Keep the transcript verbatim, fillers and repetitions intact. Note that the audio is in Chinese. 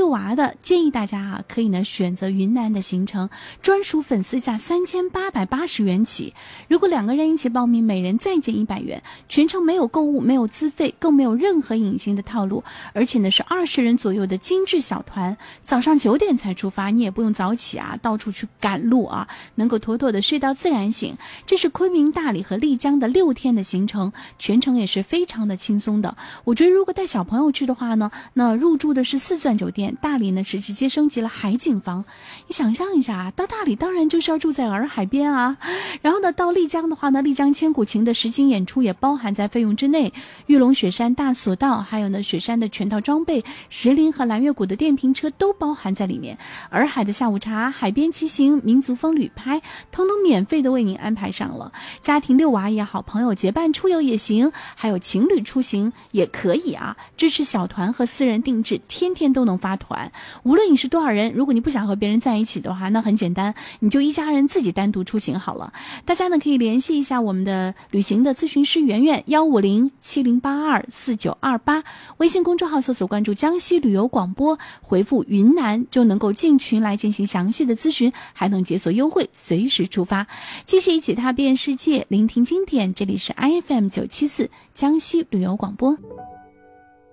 娃的，建议大家啊可以呢选择云南的行程，专属粉丝价三千八百八十元起。如果两个人一起报名，每人再减一百元，全程没有购物，没有资费，更没有任何隐形的套路，而且呢是二十人左右的精致小团，早上九点才出发，你也不用早起啊，到处去赶路啊，能够妥妥的睡到自然醒。这是昆明、大理和丽江的六天的行程，全程也是非常的轻松的。我觉得如果带小朋友去的话呢，那入住的是四钻酒店，大理呢是直接升级了海景房。你想象一下啊，到大理当然就是要住在洱海边啊，然后呢到丽江的话呢，丽江千古情的实景演出也包含在费用之内，玉龙雪山大索道，还有呢雪山的全套装备，石林和蓝月谷的电瓶车都包含在里面。洱海的下午茶、海边骑行、民族风旅拍，通通免费的为您安排上了。家庭遛娃也好，朋友结伴出游也行，还有情侣出行也可以啊，支持小团和私人定制，天天都能发团。无论你是多少人，如果你不想和别人在一起的话，那很简单，你就一家人自己单独出行好了。大家呢可以联系一下我们的旅行的咨询师圆圆，幺五零七零八二四九二八，微信公众号搜索关注江西旅游广播，回复云南就能够进群来进行详细的咨询，还能解锁优惠，随时出发。继续一起踏遍世界，聆听经典，这里是 I F M 九七四江西旅游广播。